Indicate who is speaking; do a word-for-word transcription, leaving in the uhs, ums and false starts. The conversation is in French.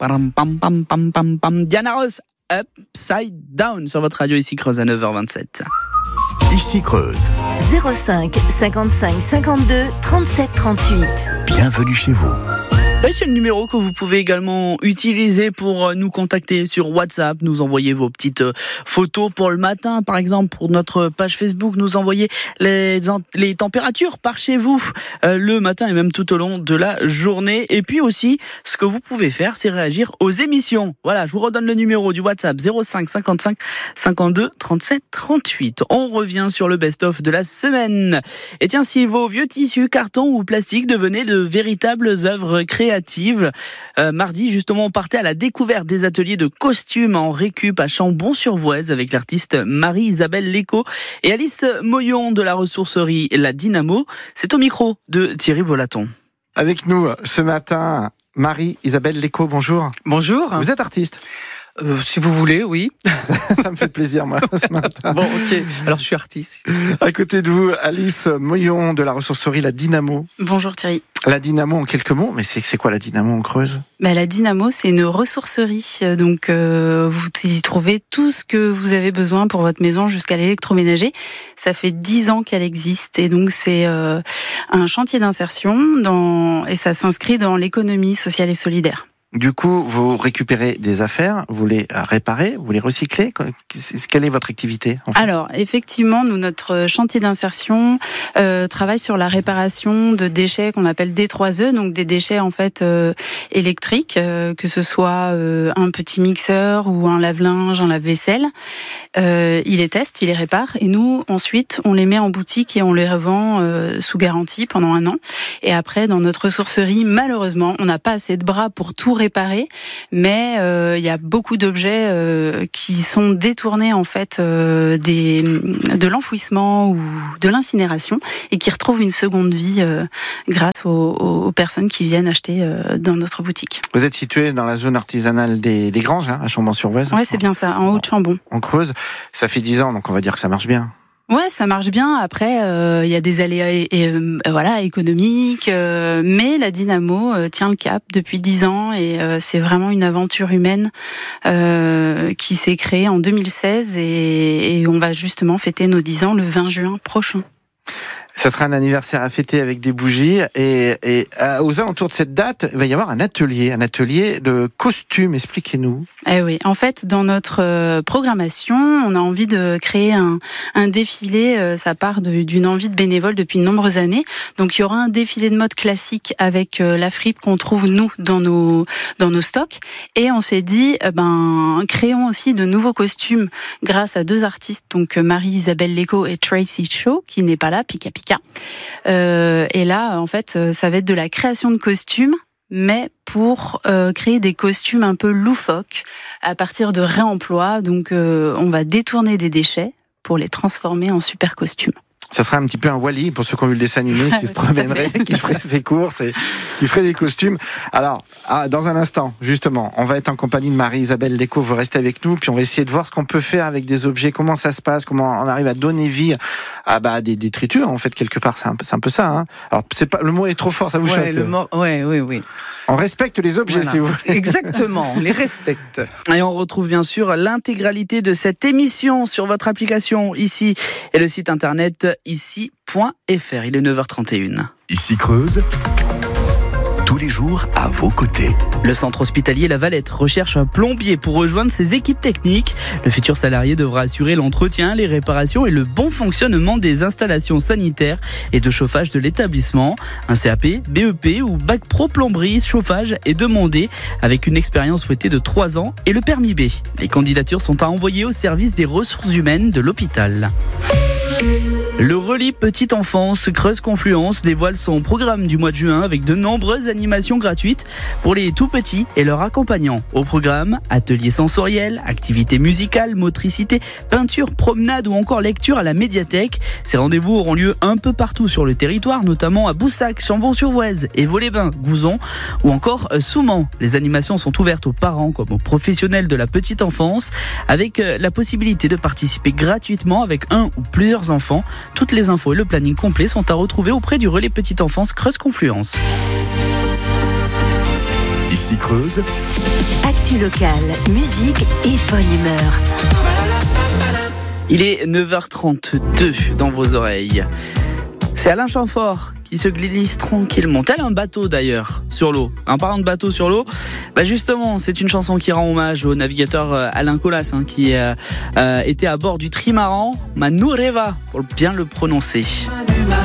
Speaker 1: Pam, pam, pam, pam, pam, pam. Diana Ross, Upside Down sur votre radio ici Creuse à neuf heures vingt-sept.
Speaker 2: Ici Creuse.
Speaker 3: zéro cinq cinquante-cinq cinquante-deux trente-sept trente-huit.
Speaker 2: Bienvenue chez vous.
Speaker 1: Et c'est le numéro que vous pouvez également utiliser pour nous contacter sur WhatsApp, nous envoyer vos petites photos pour le matin, par exemple pour notre page Facebook, nous envoyer les, les températures par chez vous euh, le matin et même tout au long de la journée. Et puis aussi, ce que vous pouvez faire, c'est réagir aux émissions. Voilà, je vous redonne le numéro du WhatsApp zéro cinq cinquante-cinq cinquante-deux trente-sept trente-huit. On revient sur le best-of de la semaine. Et tiens, si vos vieux tissus, cartons ou plastiques devenaient de véritables œuvres créatives, Euh, mardi, justement, on partait à la découverte des ateliers de costumes en récup à Chambon-sur-Voueize avec l'artiste Marie-Isabelle Léco et Alice Moyon de la ressourcerie La Dynamo. C'est au micro de Thierry Bolaton.
Speaker 4: Avec nous ce matin, Marie-Isabelle Léco, bonjour.
Speaker 5: Bonjour.
Speaker 4: Vous êtes artiste ?
Speaker 5: Euh, si vous voulez, oui.
Speaker 4: Ça me fait plaisir, moi, ce matin.
Speaker 5: Bon, ok. Alors, je suis artiste.
Speaker 4: À côté de vous, Alice Moyon de la ressourcerie La Dynamo.
Speaker 6: Bonjour Thierry.
Speaker 4: La Dynamo en quelques mots, mais c'est, c'est quoi la Dynamo en Creuse ?
Speaker 6: Bah, la Dynamo, c'est une ressourcerie. Donc, euh, vous y trouvez tout ce que vous avez besoin pour votre maison jusqu'à l'électroménager. Ça fait dix ans qu'elle existe et donc c'est euh, un chantier d'insertion dans, et ça s'inscrit dans l'économie sociale et solidaire.
Speaker 4: Du coup, vous récupérez des affaires, vous les réparez, vous les recyclez. Quelle est votre activité en fait ?
Speaker 6: Alors, effectivement, nous, notre chantier d'insertion euh, travaille sur la réparation de déchets qu'on appelle D trois E, donc des déchets en fait euh, électriques, euh, que ce soit euh, un petit mixeur ou un lave-linge, un lave-vaisselle. Euh, il les teste, il les répare, et nous, ensuite, on les met en boutique et on les revend euh, sous garantie pendant un an. Et après, dans notre ressourcerie, malheureusement, on n'a pas assez de bras pour tout réparer, mais euh, il y a beaucoup d'objets euh, qui sont détournés en fait euh, des, de l'enfouissement ou de l'incinération et qui retrouvent une seconde vie euh, grâce aux, aux personnes qui viennent acheter euh, dans notre boutique.
Speaker 4: Vous êtes situé dans la zone artisanale des, des Granges, hein, à Chambon-sur-Voueize.
Speaker 6: Oui, c'est bien ça, en Haut-de-Chambon.
Speaker 4: En Creuse, ça fait dix ans, donc on va dire que ça marche bien.
Speaker 6: Ouais, ça marche bien. Après, il euh, y a des aléas et, et, euh, voilà, économiques, euh, mais la Dynamo euh, tient le cap depuis dix ans et euh, c'est vraiment une aventure humaine euh, qui s'est créée en deux mille seize et, et on va justement fêter nos dix ans le vingt juin prochain.
Speaker 4: Ça sera un anniversaire à fêter avec des bougies et, et euh, aux alentours de cette date, il va y avoir un atelier, un atelier de costumes. Expliquez-nous.
Speaker 6: Eh oui, en fait, dans notre euh, programmation, on a envie de créer un, un défilé. Euh, ça part de, d'une envie de bénévole depuis de nombreuses années. Donc, il y aura un défilé de mode classique avec euh, la fripe qu'on trouve nous dans nos dans nos stocks. Et on s'est dit, euh, ben, créons aussi de nouveaux costumes grâce à deux artistes, donc Marie-Isabelle Léco et Tracy Shaw, qui n'est pas là, Pika Pika. Euh, et là, en fait, ça va être de la création de costumes, mais pour euh, créer des costumes un peu loufoques à partir de réemploi. Donc, euh, on va détourner des déchets pour les transformer en super costumes.
Speaker 4: Ça sera un petit peu un Wall-E pour ceux qui ont vu le dessin animé, qui se promènerait, qui ferait ses courses et qui ferait des costumes. Alors, ah, dans un instant, justement, on va être en compagnie de Marie-Isabelle Léco. Vous restez avec nous, puis on va essayer de voir ce qu'on peut faire avec des objets, comment ça se passe, comment on arrive à donner vie à bah, des détritus, en fait, quelque part. C'est un peu, c'est un peu ça. Hein. Alors, c'est pas, le mot est trop fort, ça vous
Speaker 1: ouais,
Speaker 4: choque
Speaker 1: le mot, ouais, oui, oui.
Speaker 4: On respecte les objets,
Speaker 1: voilà.
Speaker 4: si vous voulez.
Speaker 1: Exactement, on les respecte. Et on retrouve bien sûr l'intégralité de cette émission sur votre application ici et le site internet ici point f r. Il est neuf heures trente et une.
Speaker 2: Ici Creuse, tous les jours à vos côtés.
Speaker 1: Le centre hospitalier La Valette recherche un plombier pour rejoindre ses équipes techniques. Le futur salarié devra assurer l'entretien, les réparations et le bon fonctionnement des installations sanitaires et de chauffage de l'établissement. Un C A P, B E P ou bac pro plomberie, chauffage est demandé avec une expérience souhaitée de trois ans et le permis B. Les candidatures sont à envoyer au service des ressources humaines de l'hôpital. Le Relais Petite Enfance Creuse Confluence dévoile son programme du mois de juin avec de nombreuses animations gratuites pour les tout petits et leurs accompagnants. Au programme, ateliers sensoriels, activités musicales, motricité, peinture, promenade ou encore lecture à la médiathèque. Ces rendez-vous auront lieu un peu partout sur le territoire, notamment à Boussac, Chambon-sur-Voueize, Évaux-les-Bains, Gouzon ou encore Soumans. Les animations sont ouvertes aux parents comme aux professionnels de la petite enfance avec la possibilité de participer gratuitement avec un ou plusieurs enfants. Toutes les infos et le planning complet sont à retrouver auprès du Relais Petite Enfance Creuse Confluence.
Speaker 2: Ici Creuse.
Speaker 3: Actu locale, musique et bonne humeur.
Speaker 1: Il est neuf heures trente-deux dans vos oreilles. C'est Alain Chamfort qui se glisse tranquillement, tel un bateau d'ailleurs, sur l'eau. En parlant de bateau sur l'eau, bah justement, c'est une chanson qui rend hommage au navigateur Alain Colas, hein, qui euh, euh, était à bord du trimaran Manureva, pour bien le prononcer.